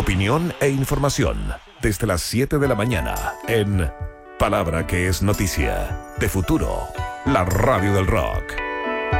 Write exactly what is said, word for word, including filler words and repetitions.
Opinión e información desde las siete de la mañana en Palabra que es noticia, de Futuro, la radio del rock.